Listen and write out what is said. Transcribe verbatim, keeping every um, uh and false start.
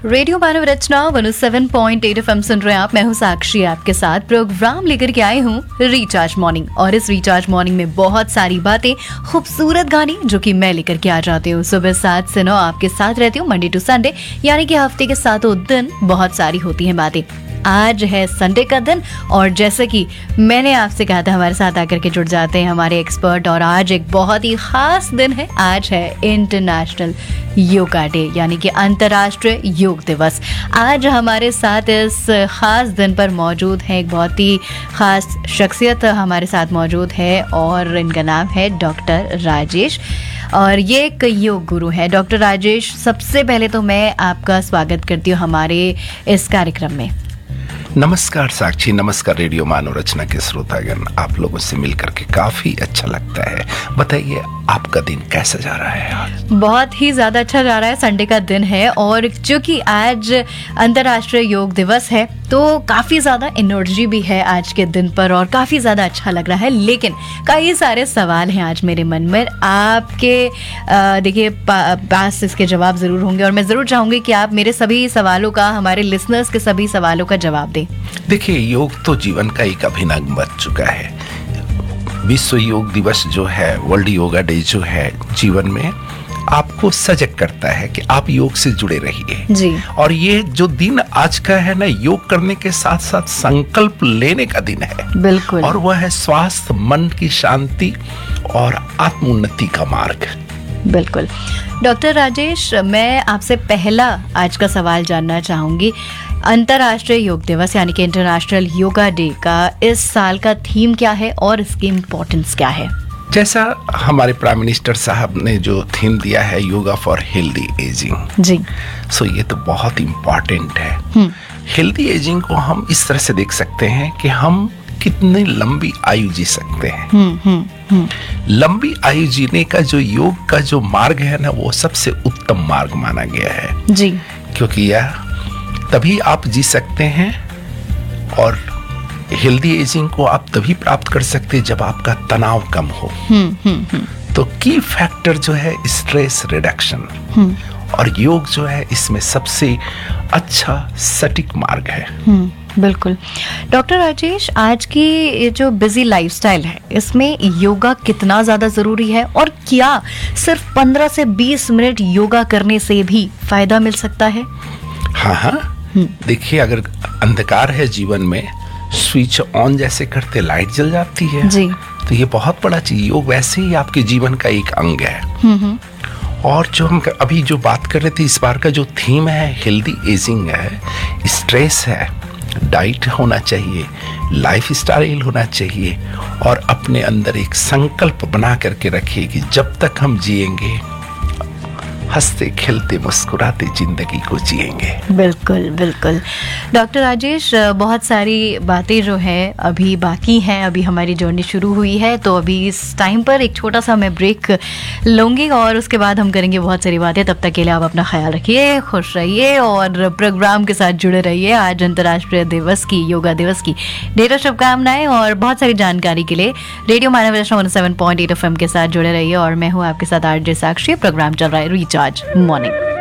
Radio मानव रचना एक सौ सात पॉइंट आठ एफएम सुन रहे हैं आप। मैं हूं साक्षी, आपके साथ प्रोग्राम लेकर के आई हूं रिचार्ज मॉर्निंग। और इस रिचार्ज मॉर्निंग में बहुत सारी बातें, खूबसूरत गाने जो कि मैं लेकर के आ जाती हूँ। सुबह सात से नौ आपके साथ रहती हूँ, मंडे टू संडे, यानी कि हफ्ते के सातों दिन बहुत सारी होती हैं बातें। आज है संडे का दिन और जैसे कि मैंने आपसे कहा था, हमारे साथ आकर के जुड़ जाते हैं हमारे एक्सपर्ट। और आज एक बहुत ही खास दिन है, आज है इंटरनेशनल योगा डे, यानी कि अंतर्राष्ट्रीय योग दिवस। आज हमारे साथ इस खास दिन पर मौजूद है एक बहुत ही खास शख्सियत हमारे साथ मौजूद है और इनका नाम है डॉक्टर राजेश और ये एक योग गुरु है। डॉक्टर राजेश, सबसे पहले तो मैं आपका स्वागत करती हूँ हमारे इस कार्यक्रम में। नमस्कार साक्षी, नमस्कार रेडियो मानव रचना के श्रोतागण। आप लोगों से मिलकर के काफी अच्छा लगता है। बताइए आपका दिन कैसा जा रहा है आज? बहुत ही ज्यादा अच्छा जा रहा है। संडे का दिन है और चूंकि आज अंतर्राष्ट्रीय योग दिवस है तो काफी ज्यादा एनर्जी भी है आज के दिन पर और काफी ज्यादा अच्छा लग रहा है। लेकिन कई सारे सवाल हैं आज मेरे मन में, आपके देखिए पा, पास इसके जवाब जरूर होंगे और मैं जरूर चाहूंगी कि आप मेरे सभी सवालों का, हमारे लिसनर्स के सभी सवालों का जवाब दें। देखिए, योग तो जीवन का एक अभिन्न अंग बन चुका है। विश्व योग दिवस जो है, वर्ल्ड योगा डे जो है, जीवन में आपको सजग करता है कि आप योग से जुड़े रहिए जी। और ये जो दिन आज का है ना, योग करने के साथ साथ संकल्प लेने का दिन है। बिल्कुल। और वह है स्वास्थ्य, मन की शांति और आत्मोन्नति का मार्ग। बिल्कुल। डॉक्टर राजेश, मैं आपसे पहला आज का सवाल जानना चाहूंगी। अंतर्राष्ट्रीय योग दिवस यानी कि इंटरनेशनल योगा डे का इस साल का थीम क्या है और इसकी इम्पोर्टेंस क्या है? जैसा हमारे प्राइम मिनिस्टर साहब ने जो थीम दिया है, योगा फॉर हेल्दी एजिंग जी, सो ये तो बहुत इम्पोर्टेंट है। हेल्दी एजिंग को हम इस तरह से देख सकते हैं कि हम कितनी लंबी आयु जी सकते हैं। हुँ, हुँ, हुँ. लंबी आयु जीने का जो योग का जो मार्ग है ना, वो सबसे उत्तम मार्ग माना गया है जी। क्योंकि यह तभी आप जी सकते हैं और हेल्दी एजिंग को आप तभी प्राप्त कर सकते हैं जब आपका तनाव कम हो। हुँ, हुँ, हुँ. तो की फैक्टर जो है स्ट्रेस रिडक्शन, और योग जो है इसमें सबसे अच्छा सटीक मार्ग है। हुँ, बिल्कुल। डॉक्टर राजेश, आज की ये जो बिजी लाइफस्टाइल है, इसमें योगा कितना ज़्यादा ज़रूरी है और क्या सिर्फ पंद्रह से बीस मिनट योगा करने से भी फायदा मिल सकता है? हाँ हाँ, देखिए, अगर अंधकार है जीवन में, स्विच ऑन जैसे करते लाइट जल जाती है जी। तो ये बहुत बड़ा चीज। योग वैसे ही आपके जीवन का एक अंग है। हम्म। और जो हम अभी जो बात कर रहे थे, इस बार का जो थीम है हेल्दी एजिंग है, स्ट्रेस है, डाइट होना चाहिए, लाइफ स्टाइल होना चाहिए और अपने अंदर एक संकल्प बना करके रखिए कि जब तक हम जिएंगे हंसते खेलते मुस्कुराते जिंदगी को जिएंगे। बिल्कुल बिल्कुल। डॉक्टर राजेश, बहुत सारी बातें जो है अभी बाकी हैं, अभी हमारी जर्नी शुरू हुई है, तो अभी इस टाइम पर एक छोटा सा मैं ब्रेक लूँगी और उसके बाद हम करेंगे बहुत सारी बातें। तब तक के लिए आप अपना ख्याल रखिए, खुश रहिए और प्रोग्राम के साथ जुड़े रहिए। आज अंतर्राष्ट्रीय दिवस की, योगा दिवस की ढेरों शुभकामनाएं और बहुत सारी जानकारी के लिए रेडियो मानव रचना एक सौ सात पॉइंट आठ एफएम के साथ जुड़े रहिए। और मैं हूँ आपके साथ आरजे साक्षी। प्रोग्राम चल रहा है रिचार्ज मॉर्निंग।